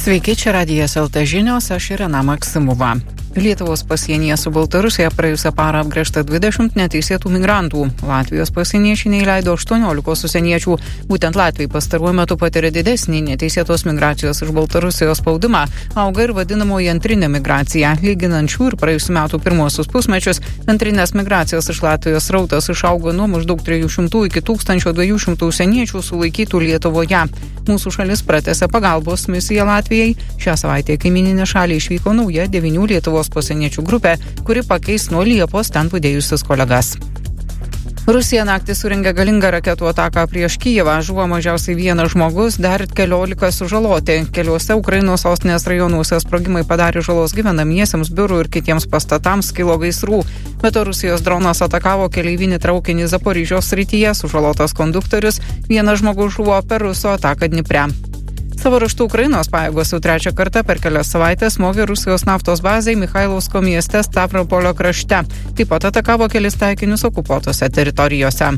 Sveiki, čia Radijas LT žinios, aš Irena Maksimova. Lietuvos pasienyje su Baltarusija praėjusią parą apgręžta 20 neteisėtų migrantų. Latvijos pasieniečiai neįleido 18 užsieniečių. Būtent Latvijai pastaruoju metu patiria didesnį neteisėtos migracijos iš Baltarusijos spaudimą. Auga ir vadinamoji antrinė migracija. Lyginant šių ir praėjusių metų pirmosius pusmečius, antrinės migracijos iš Latvijos srautas išaugo nuo maždaug 300 iki 1200 užsieniečių sulaikytų Lietuvoje. Mūsų šalis pratęsė pagalbos misiją Latvijai. Šią savaitę kaimyninę šalį išvyko nauja 9 Lietuvos pasieniečių grupė, kuri pakeis nuo Liepos ten budėjusius kolegas. Rusija naktį surengė galingą raketų ataką prieš Kijevą. Žuvo mažiausiai vienas žmogus, dar 14 sužaloti. Keliuose Ukrainos sostinės rajonuose sprogimai padarė žalos gyvenamiesiems, biurų ir kitiems pastatams, kilo gaisrų. Be to Rusijos dronas atakavo keleivinį traukinį Zaporižės srityje, sužalotas konduktorius, vienas žmogus žuvo per rusų ataką Dnipre. Savo ruožtu Ukrainos pajėgos jau trečią kartą per kelias savaitės smogė Rusijos naftos bazei Mikhailovsko mieste Stavropolio krašte. Taip pat atakavo kelis taikinius okupuotose teritorijose.